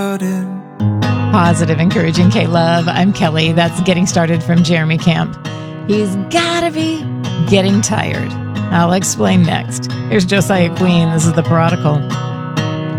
Positive, encouraging K-Love. I'm Kelly. That's Getting Started from Jeremy Camp. He's gotta be getting tired. I'll explain next. Here's Josiah Queen. This is The Prodigal.